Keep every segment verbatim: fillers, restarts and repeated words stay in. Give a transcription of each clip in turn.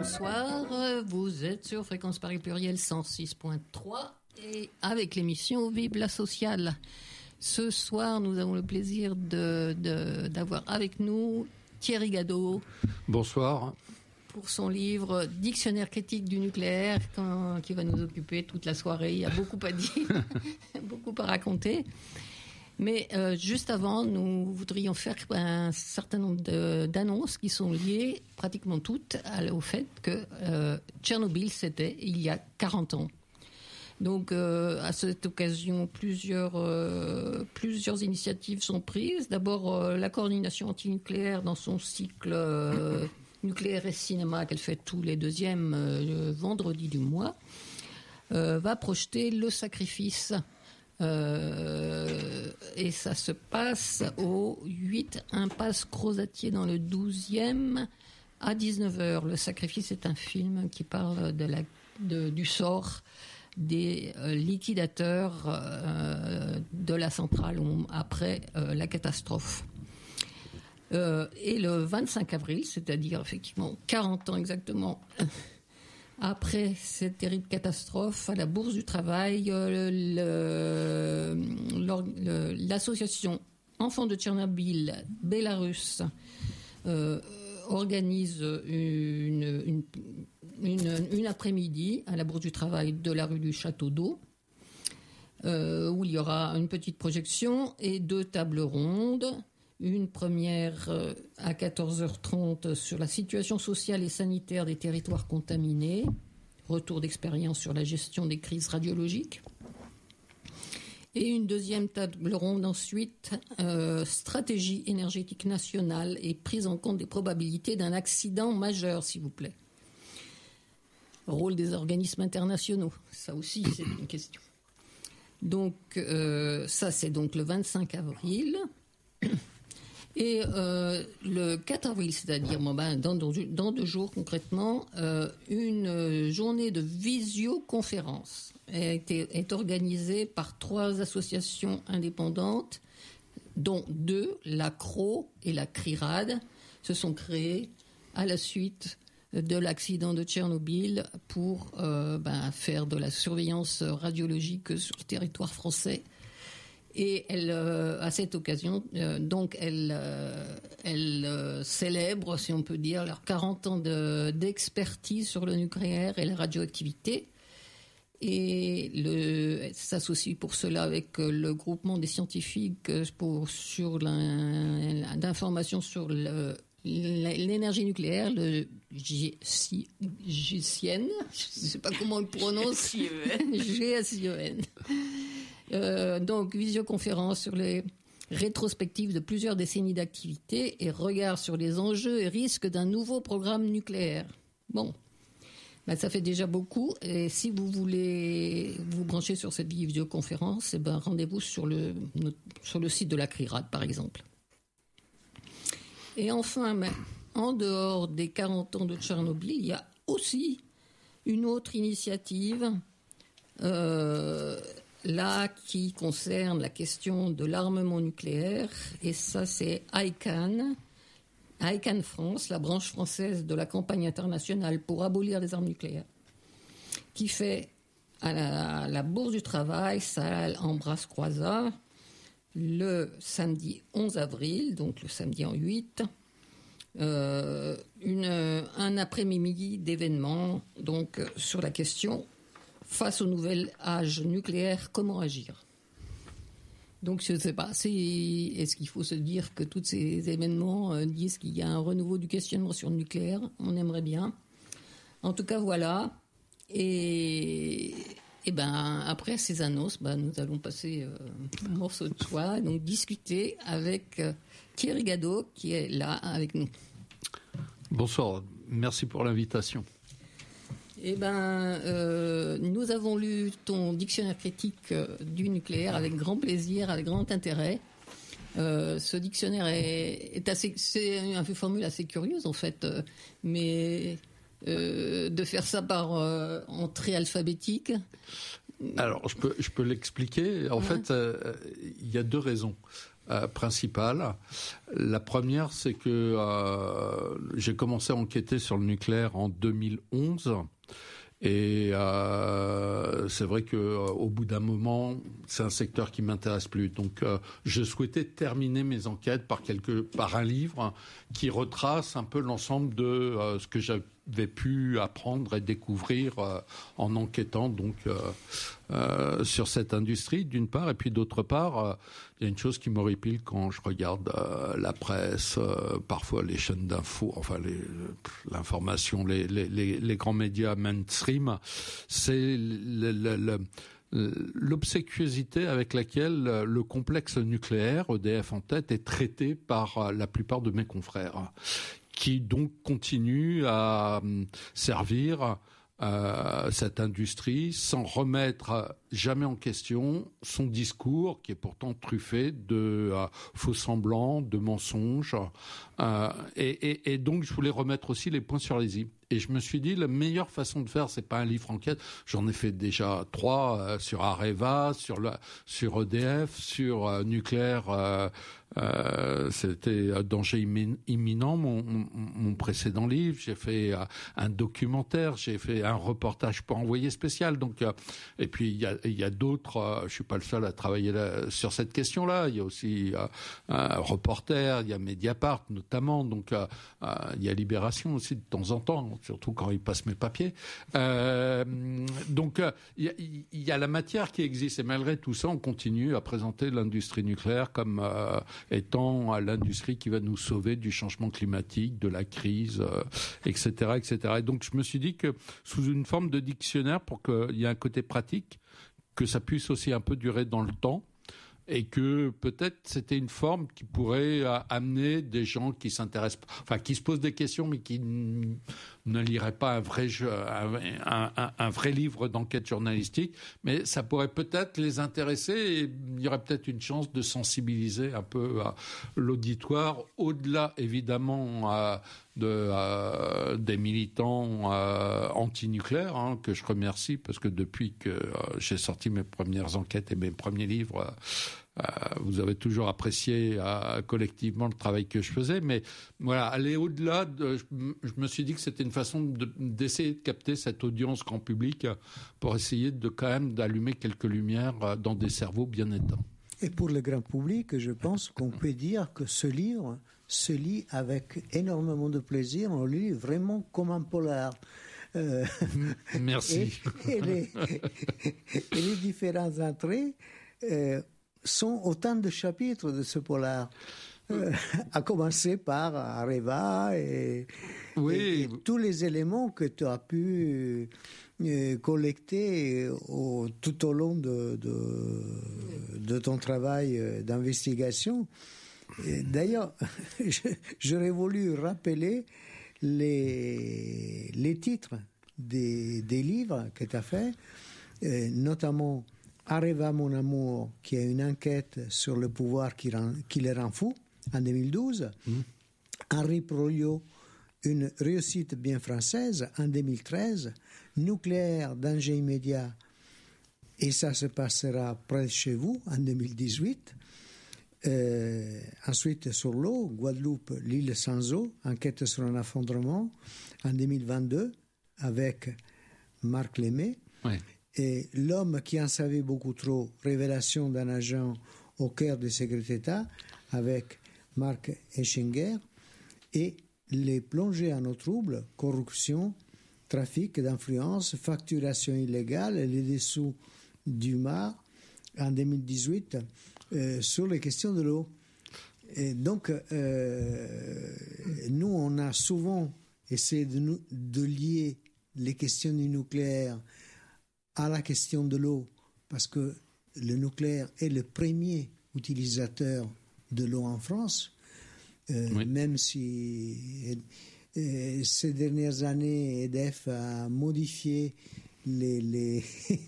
bonsoir, vous êtes sur Fréquence Paris Pluriel cent six point trois et avec l'émission Vive la Sociale. Ce soir, nous avons le plaisir de, de, d'avoir avec nous Thierry Gadot. Bonsoir. Pour son livre Dictionnaire critique du nucléaire, quand, qui va nous occuper toute la soirée. Il y a beaucoup à dire, beaucoup à raconter. Mais euh, juste avant, nous voudrions faire un certain nombre de, d'annonces qui sont liées, pratiquement toutes, à, au fait que euh, Tchernobyl, c'était il y a quarante ans. Donc, euh, à cette occasion, plusieurs, euh, plusieurs initiatives sont prises. D'abord, euh, la coordination antinucléaire dans son cycle euh, nucléaire et cinéma qu'elle fait tous les deuxièmes euh, vendredis du mois, euh, va projeter Le Sacrifice. Euh, et ça se passe au huit impasse Crozatier dans le douzième à dix-neuf heures. Le Sacrifice est un film qui parle de la, de, du sort des euh, liquidateurs euh, de la centrale après euh, la catastrophe. Euh, et le vingt-cinq avril, c'est-à-dire effectivement quarante ans exactement après cette terrible catastrophe, à la Bourse du Travail, euh, le, le, l'association Enfants de Tchernobyl Bélarus euh, organise une, une, une, une après-midi à la Bourse du Travail de la rue du Château d'Eau, euh, où il y aura une petite projection et deux tables rondes. Une première à quatorze heures trente sur la situation sociale et sanitaire des territoires contaminés, retour d'expérience sur la gestion des crises radiologiques. Et une deuxième table ronde ensuite, euh, stratégie énergétique nationale et prise en compte des probabilités d'un accident majeur, s'il vous plaît. Rôle des organismes internationaux, ça aussi c'est une question. Donc euh, ça c'est donc le vingt-cinq avril. Et euh, le quatre avril, c'est-à-dire bon, ben, dans, dans deux jours concrètement, euh, une journée de visioconférence a été, est organisée par trois associations indépendantes, dont deux, la C R O et la C R I R A D, se sont créées à la suite de l'accident de Tchernobyl pour euh, ben, faire de la surveillance radiologique sur le territoire français. Et elle, euh, à cette occasion, euh, donc, elle, euh, elle euh, célèbre, si on peut dire, leurs quarante ans de, d'expertise sur le nucléaire et la radioactivité. Et le, elle s'associe pour cela avec le groupement des scientifiques pour, sur la, d'informations sur le, l'énergie nucléaire, le G S I N, je ne sais pas comment on le prononce, G S I N. Euh, donc, visioconférence sur les rétrospectives de plusieurs décennies d'activité et regard sur les enjeux et risques d'un nouveau programme nucléaire. Bon, ben, ça fait déjà beaucoup. Et si vous voulez vous brancher sur cette visioconférence, eh ben, rendez-vous sur le, sur le site de la C R I R A D, par exemple. Et enfin, ben, en dehors des quarante ans de Tchernobyl, il y a aussi une autre initiative euh, là, qui concerne la question de l'armement nucléaire, et ça, c'est I C A N, I C A N France, la branche française de la campagne internationale pour abolir les armes nucléaires, qui fait à la, à la Bourse du Travail, salle Ambroise-Croizat, le samedi onze avril, donc le samedi en huit, euh, une, un après-midi d'événements donc, sur la question face au nouvel âge nucléaire, comment agir? Donc, je ne sais pas, c'est, est-ce qu'il faut se dire que tous ces événements euh, disent qu'il y a un renouveau du questionnement sur le nucléaire? On aimerait bien. En tout cas, voilà. Et, et ben, après ces annonces, ben, nous allons passer euh, un morceau de choix, donc discuter avec euh, Thierry Gadot, qui est là avec nous. Bonsoir, merci pour l'invitation. Eh ben, euh, nous avons lu ton dictionnaire critique euh, du nucléaire avec grand plaisir, avec grand intérêt. Euh, ce dictionnaire est, est assez, c'est une formule assez curieuse en fait, euh, mais euh, de faire ça par euh, entrée alphabétique. Alors, je peux, je peux l'expliquer. En ouais. fait, euh, il y a deux raisons. euh, principales. La première, c'est que euh, j'ai commencé à enquêter sur le nucléaire en deux mille onze. Et euh, c'est vrai que euh, au bout d'un moment, c'est un secteur qui m'intéresse plus. Donc, euh, je souhaitais terminer mes enquêtes par quelque, par un livre qui retrace un peu l'ensemble de euh, ce que j'avais pu apprendre et découvrir euh, en enquêtant donc euh, euh, sur cette industrie d'une part, et puis d'autre part, euh, il y a une chose qui m'horripile quand je regarde euh, la presse, euh, parfois les chaînes d'infos, enfin les, l'information, les, les, les, les grands médias mainstream, c'est le, le, le l'obséquiosité avec laquelle le complexe nucléaire, E D F en tête, est traité par la plupart de mes confrères, qui donc continuent à servir euh, cette industrie sans remettre jamais en question son discours, qui est pourtant truffé de euh, faux semblants, de mensonges. Euh, et, et, et donc, je voulais remettre aussi les points sur les i. Et je me suis dit, la meilleure façon de faire, c'est pas un livre enquête. J'en ai fait déjà trois euh, sur Areva, sur la, sur E D F, sur euh, nucléaire. Euh, euh, c'était Danger imminent, mon, mon, mon précédent livre. J'ai fait euh, un documentaire, j'ai fait un reportage pour Envoyé spécial. Donc, euh, et puis il y a, il y a d'autres. Euh, je suis pas le seul à travailler là, sur cette question-là. Il y a aussi euh, un reporter, il y a Mediapart notamment. Donc, euh, euh, il y a Libération aussi de temps en temps. Surtout quand ils passent mes papiers. Euh, donc, il euh, y, y a la matière qui existe. Et malgré tout ça, on continue à présenter l'industrie nucléaire comme euh, étant l'industrie qui va nous sauver du changement climatique, de la crise, euh, et cetera, et cetera. Et donc, je me suis dit que sous une forme de dictionnaire, pour qu'il y ait un côté pratique, que ça puisse aussi un peu durer dans le temps, et que peut-être c'était une forme qui pourrait euh, amener des gens qui s'intéressent, enfin qui se posent des questions, mais qui n- ne liraient pas un vrai jeu, un, un, un, un vrai livre d'enquête journalistique, mais ça pourrait peut-être les intéresser, et il y aurait peut-être une chance de sensibiliser un peu euh, l'auditoire, au-delà évidemment euh, de, euh, des militants euh, anti-nucléaires, hein, que je remercie, parce que depuis que euh, j'ai sorti mes premières enquêtes et mes premiers livres, euh, Euh, vous avez toujours apprécié euh, collectivement le travail que je faisais, mais voilà, aller au-delà, de, je, je me suis dit que c'était une façon de, d'essayer de capter cette audience grand public pour essayer de quand même d'allumer quelques lumières dans des cerveaux bien éteints. Et pour le grand public, je pense qu'on peut dire que ce livre se lit avec énormément de plaisir, on le lit vraiment comme un polar. Euh, Merci. Et, et, les, et les différentes entrées euh, sont autant de chapitres de ce polar, euh, à commencer par Areva et, oui. et, et tous les éléments que tu as pu euh, collecter au, tout au long de, de, de ton travail d'investigation. Et d'ailleurs, je, j'aurais voulu rappeler les, les titres des, des livres que tu as faits, euh, notamment Areva, mon amour, qui est une enquête sur le pouvoir qui, rend, qui les rend fous, en deux mille douze. Mmh. Henri Proulliot, une réussite bien française, en deux mille treize. Nucléaire, danger immédiat, et ça se passera près de chez vous, en deux mille dix-huit. Euh, ensuite, sur l'eau, Guadeloupe, l'île sans eau, enquête sur un effondrement, en deux mille vingt-deux, avec Marc Lemay. Ouais. Et L'homme qui en savait beaucoup trop, révélation d'un agent au cœur du secret d'État, avec Marc Eschinger, et Les plongées en eau trouble, corruption, trafic d'influence, facturation illégale, les dessous du Mar, en deux mille dix-huit, euh, sur les questions de l'eau. Et donc, euh, nous, on a souvent essayé de, nous, de lier les questions du nucléaire à la question de l'eau, parce que le nucléaire est le premier utilisateur de l'eau en France, euh, oui. Même si euh, ces dernières années, E D F a modifié les, les,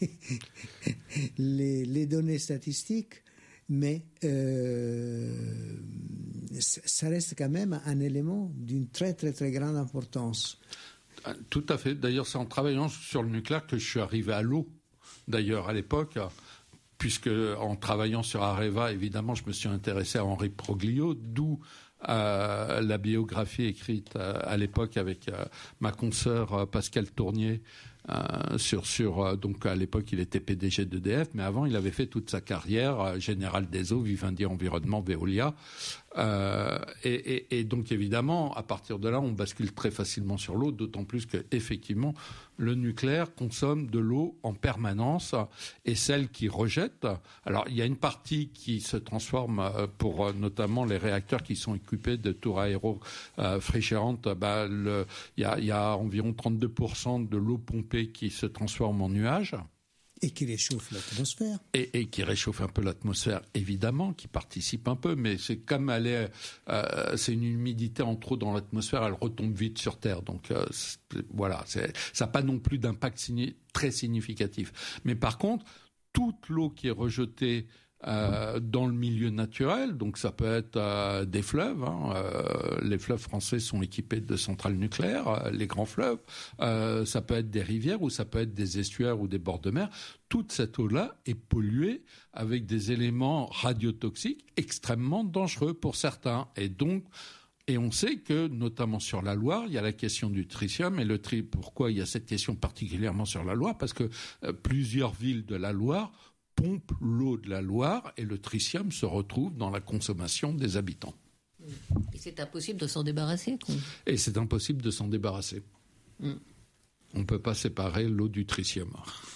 les, les données statistiques, mais euh, ça reste quand même un élément d'une très très très grande importance. Tout à fait. D'ailleurs, c'est en travaillant sur le nucléaire que je suis arrivé à l'eau. D'ailleurs, à l'époque, puisque en travaillant sur Areva, évidemment, je me suis intéressé à Henri Proglio, d'où euh, la biographie écrite euh, à l'époque avec euh, ma consoeur euh, Pascal Tournier. Euh, sur sur euh, donc à l'époque il était P D G d'E D F, mais avant il avait fait toute sa carrière euh, général des eaux, Vivendi Environnement, Veolia, euh, et, et, et donc évidemment à partir de là on bascule très facilement sur l'eau, d'autant plus que effectivement le nucléaire consomme de l'eau en permanence, et celle qui rejette, alors il y a une partie qui se transforme euh, pour euh, notamment les réacteurs qui sont équipés de tours aéro-réfrigérantes, euh, bah, le, il y a, il y a environ trente-deux pour cent de l'eau pompée qui se transforme en nuages. Et qui réchauffe l'atmosphère. Et, et qui réchauffe un peu l'atmosphère, évidemment, qui participe un peu, mais c'est comme elle est, euh, c'est une humidité en trop dans l'atmosphère, elle retombe vite sur Terre. Donc euh, voilà, c'est, ça n'a pas non plus d'impact signi- très significatif. Mais par contre, toute l'eau qui est rejetée Euh, dans le milieu naturel, donc ça peut être euh, des fleuves, hein, euh, les fleuves français sont équipés de centrales nucléaires, euh, les grands fleuves, euh, ça peut être des rivières ou ça peut être des estuaires ou des bords de mer, toute cette eau-là est polluée avec des éléments radiotoxiques extrêmement dangereux pour certains, et donc et on sait que, notamment sur la Loire, il y a la question du tritium. Et le tri, pourquoi il y a cette question particulièrement sur la Loire? Parce que euh, plusieurs villes de la Loire pompe l'eau de la Loire et le tritium se retrouve dans la consommation des habitants. Et c'est impossible de s'en débarrasser, quoi. Et c'est impossible de s'en débarrasser. Mm. On ne peut pas séparer l'eau du tritium.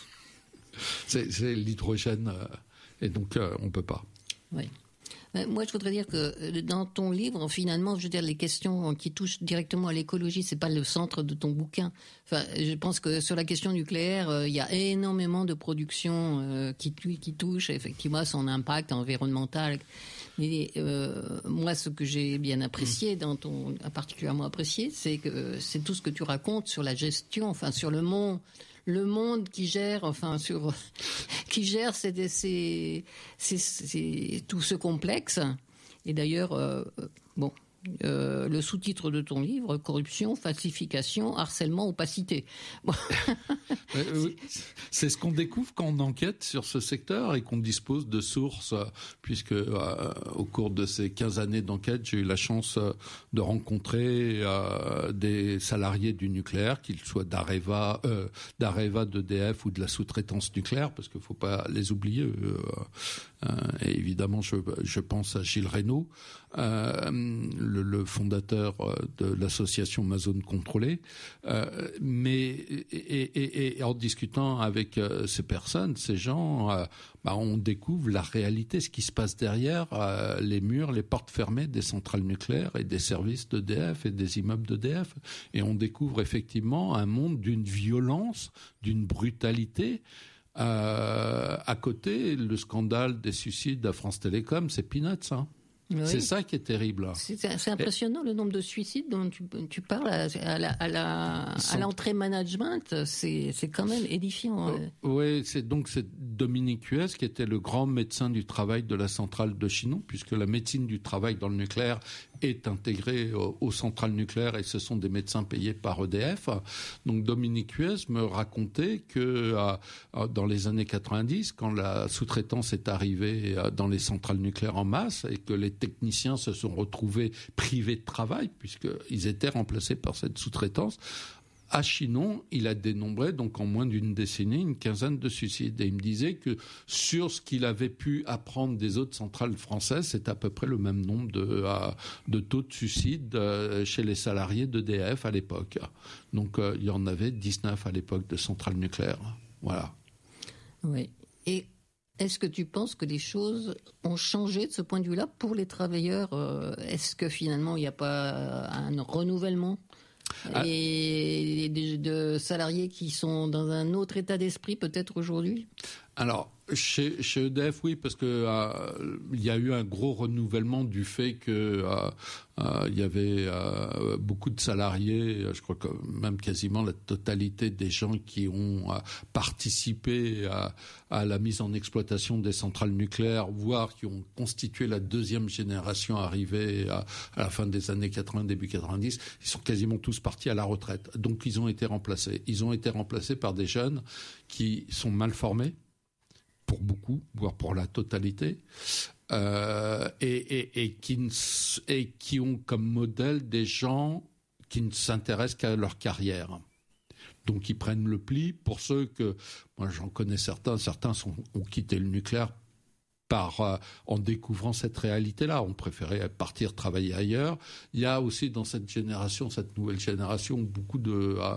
c'est, c'est l'hydrogène, euh, et donc euh, on ne peut pas. Oui. Moi, je voudrais dire que dans ton livre, finalement, je veux dire, les questions qui touchent directement à l'écologie, c'est pas le centre de ton bouquin. Enfin, je pense que sur la question nucléaire, euh, il y a énormément de productions euh, qui, qui touchent effectivement à son impact environnemental. Mais euh, moi, ce que j'ai bien apprécié, dans ton, particulièrement apprécié, c'est que c'est tout ce que tu racontes sur la gestion, enfin, sur le monde. Le monde qui gère, enfin, sur, qui gère c'est, c'est, c'est, c'est tout ce complexe. Et d'ailleurs, euh, bon, euh, le sous-titre de ton livre, corruption, falsification, harcèlement, opacité. Bon. C'est ce qu'on découvre quand on enquête sur ce secteur et qu'on dispose de sources, puisque euh, au cours de ces quinze années d'enquête, j'ai eu la chance de rencontrer euh, des salariés du nucléaire, qu'ils soient d'Areva, euh, d'Areva, d'E D F ou de la sous-traitance nucléaire, parce qu'il ne faut pas les oublier. Euh, euh, et évidemment, je, je pense à Gilles Reynaud, euh, le, le fondateur de l'association Amazon Contrôlée. Euh, mais et, et, et en discutant avec euh, ces personnes, ces gens, euh, bah, on découvre la réalité, ce qui se passe derrière euh, les murs, les portes fermées des centrales nucléaires et des services d'E D F et des immeubles d'E D F. Et on découvre effectivement un monde d'une violence, d'une brutalité. Euh, à côté, le scandale des suicides à France Télécom, c'est peanuts, hein. Oui. C'est ça qui est terrible. C'est, c'est impressionnant, et le nombre de suicides dont tu, tu parles à, à, la, à, la, à l'entrée management, c'est, c'est quand même édifiant. Euh, oui, c'est donc c'est Dominique Huez qui était le grand médecin du travail de la centrale de Chinon, puisque la médecine du travail dans le nucléaire est intégrée aux, aux centrales nucléaires et ce sont des médecins payés par E D F. Donc Dominique Huez me racontait que euh, dans les années quatre-vingt-dix, quand la sous-traitance est arrivée euh, dans les centrales nucléaires en masse et que les techniciens se sont retrouvés privés de travail puisqu'ils étaient remplacés par cette sous-traitance, à Chinon, il a dénombré, donc en moins d'une décennie, une quinzaine de suicides. Et il me disait que sur ce qu'il avait pu apprendre des autres centrales françaises, c'est à peu près le même nombre de, de taux de suicide chez les salariés d'E D F à l'époque. Donc euh, il y en avait dix-neuf à l'époque de centrales nucléaires. Voilà. Oui. Et est-ce que tu penses que les choses ont changé de ce point de vue-là pour les travailleurs ? Est-ce que finalement il n'y a pas un renouvellement ? Ah. Et de, de salariés qui sont dans un autre état d'esprit peut-être aujourd'hui ? Alors, chez, chez E D F, oui, parce que euh, il y a eu un gros renouvellement du fait que euh, euh, il y avait euh, beaucoup de salariés, je crois que même quasiment la totalité des gens qui ont euh, participé à, à la mise en exploitation des centrales nucléaires, voire qui ont constitué la deuxième génération arrivée à, à la fin des années quatre-vingts, début quatre-vingt-dix, ils sont quasiment tous partis à la retraite. Donc ils ont été remplacés. Ils ont été remplacés par des jeunes qui sont mal formés, pour beaucoup, voire pour la totalité, euh, et, et, et, qui, et qui ont comme modèle des gens qui ne s'intéressent qu'à leur carrière. Donc ils prennent le pli. Pour ceux que, moi j'en connais certains, certains sont, ont quitté le nucléaire par, euh, en découvrant cette réalité-là. On préférait partir travailler ailleurs. Il y a aussi dans cette génération, cette nouvelle génération, beaucoup de... Euh,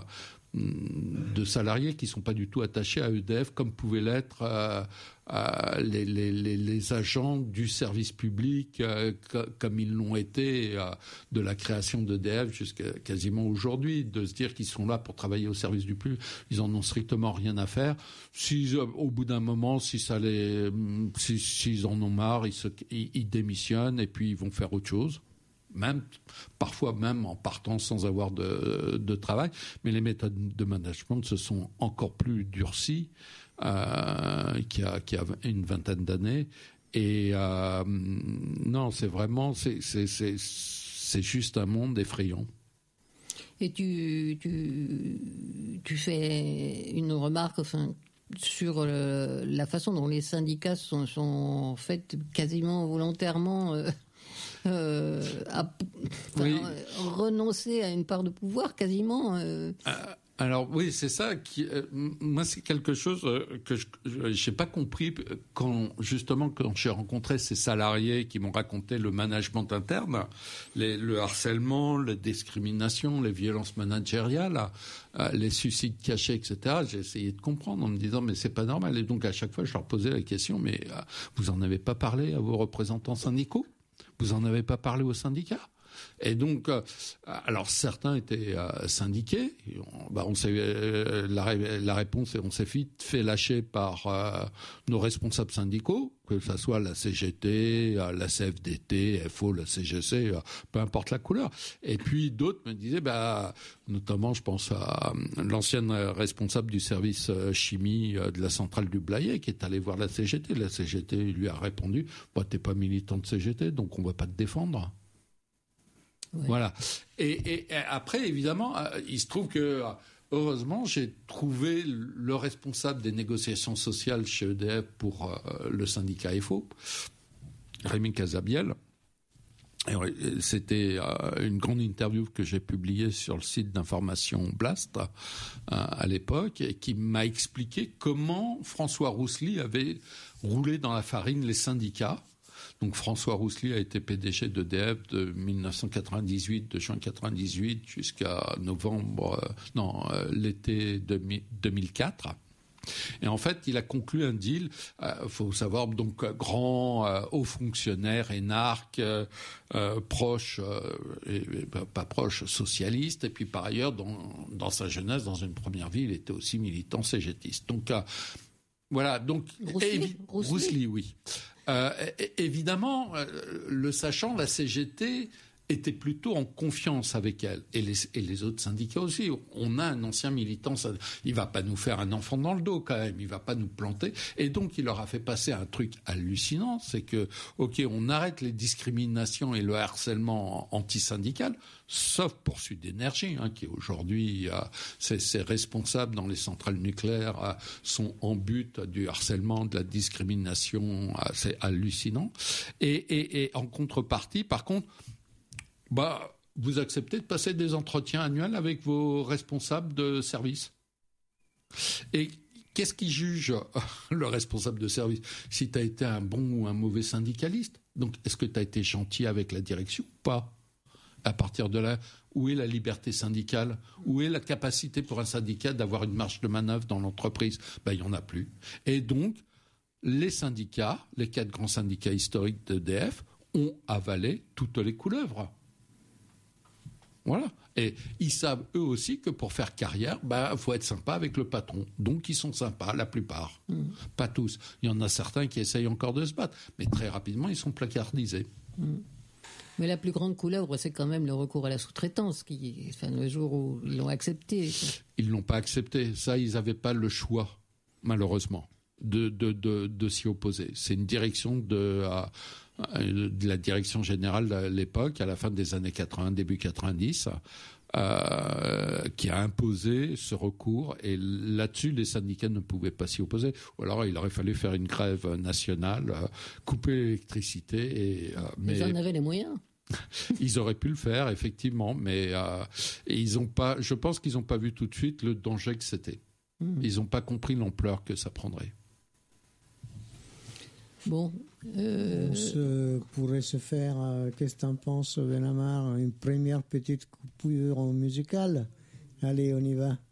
de salariés qui ne sont pas du tout attachés à E D F, comme pouvaient l'être euh, euh, les, les, les, les agents du service public, euh, co- comme ils l'ont été euh, de la création d'E D F jusqu'à quasiment aujourd'hui, de se dire qu'ils sont là pour travailler au service du public. Ils en ont strictement rien à faire. Si, euh, au bout d'un moment, si ça les, si, s'ils en ont marre, ils, se, ils, ils démissionnent et puis ils vont faire autre chose. Même, parfois même en partant sans avoir de, de travail. Mais les méthodes de management se sont encore plus durcies euh, qu'il y a, qu'il y a une vingtaine d'années. Et euh, non, c'est vraiment, c'est, c'est, c'est, c'est juste un monde effrayant. Et tu, tu, tu fais une remarque, enfin, sur le, la façon dont les syndicats sont, sont faits quasiment volontairement... Euh... Euh, à, oui. renoncer à une part de pouvoir quasiment. Euh... Alors oui, c'est ça. Qui, euh, moi, c'est quelque chose que je n'ai pas compris quand justement quand j'ai rencontré ces salariés qui m'ont raconté le management interne, les, le harcèlement, la discrimination, les violences managériales, euh, les suicides cachés, et cetera. J'ai essayé de comprendre en me disant mais c'est pas normal. Et donc à chaque fois, je leur posais la question mais euh, vous en avez pas parlé à vos représentants syndicaux? Vous en avez pas parlé aux syndicats? Et donc, euh, alors certains étaient euh, syndiqués. On, bah, on s'est, euh, la, la réponse est on s'est vite fait lâcher par euh, nos responsables syndicaux, que ce soit la C G T, euh, la C F D T, F O, la C G C, euh, peu importe la couleur. Et puis d'autres me disaient, bah, notamment je pense à euh, l'ancienne responsable du service euh, chimie euh, de la centrale du Blayais qui est allée voir la C G T. La C G T lui a répondu, bah, t'es pas militant de C G T, donc on va pas te défendre. Ouais. Voilà. Et, et, et après, évidemment, euh, il se trouve que, euh, heureusement, j'ai trouvé le responsable des négociations sociales chez E D F pour euh, le syndicat F O, Rémi Casabiel. Et c'était euh, une grande interview que j'ai publiée sur le site d'information Blast euh, à l'époque, et qui m'a expliqué comment François Roussely avait roulé dans la farine les syndicats. Donc François Roussely a été P D G d'E D F de dix-neuf cent quatre-vingt-dix-huit, de juin quatre-vingt-dix-huit jusqu'à novembre, euh, non, euh, l'été deux mille quatre. Et en fait, il a conclu un deal, il euh, faut savoir, donc grand, euh, haut fonctionnaire, énarque, euh, euh, proche, euh, et, et, pas proche, socialiste, et puis par ailleurs, dans, dans sa jeunesse, dans une première vie, il était aussi militant cégétiste. Donc, euh, voilà, donc... Roussely, Roussely, oui. Euh, évidemment, euh, le sachant, la C G T était plutôt en confiance avec elle. Et les, et les autres syndicats aussi. On a un ancien militant, ça, il ne va pas nous faire un enfant dans le dos quand même, il ne va pas nous planter. Et donc, il leur a fait passer un truc hallucinant, c'est que, OK, on arrête les discriminations et le harcèlement antisyndical, sauf pour Sud Énergie, hein, qui aujourd'hui, euh, ses, ses responsables dans les centrales nucléaires euh, sont en but du harcèlement, de la discrimination, euh, c'est hallucinant. Et, et, et en contrepartie, par contre, bah, vous acceptez de passer des entretiens annuels avec vos responsables de service. Et qu'est-ce qui juge le responsable de service? Si tu as été un bon ou un mauvais syndicaliste. Donc, est-ce que tu as été gentil avec la direction ou pas? À partir de là, où est la liberté syndicale? Où est la capacité pour un syndicat d'avoir une marge de manœuvre dans l'entreprise? Ben, il n'y en a plus. Et donc, les syndicats, les quatre grands syndicats historiques d'E D F, ont avalé toutes les couleuvres. Voilà. Et ils savent eux aussi que pour faire carrière, bah, faut être sympa avec le patron. Donc ils sont sympas, la plupart. Mmh. Pas tous. Il y en a certains qui essayent encore de se battre. Mais très rapidement, ils sont placardisés. Mmh. Mais la plus grande couleuvre, c'est quand même le recours à la sous-traitance, qui, enfin, le jour où ils l'ont accepté. Ils ne l'ont pas accepté. Ça, ils n'avaient pas le choix, malheureusement, de, de, de, de s'y opposer. C'est une direction de... Euh, de la direction générale à l'époque, à la fin des années quatre-vingts, début quatre-vingt-dix, euh, qui a imposé ce recours. Et là-dessus, les syndicats ne pouvaient pas s'y opposer. Ou alors, il aurait fallu faire une grève nationale, euh, couper l'électricité. Et, euh, mais ils en avaient les moyens. Ils auraient pu le faire, effectivement, mais euh, et ils ont pas. Je pense qu'ils n'ont pas vu tout de suite le danger que c'était. Mmh. Ils n'ont pas compris l'ampleur que ça prendrait. Bon, euh... on se, pourrait se faire. Euh, qu'est-ce que t'en penses, Benamar? Une première petite coupure musicale. Allez, on y va.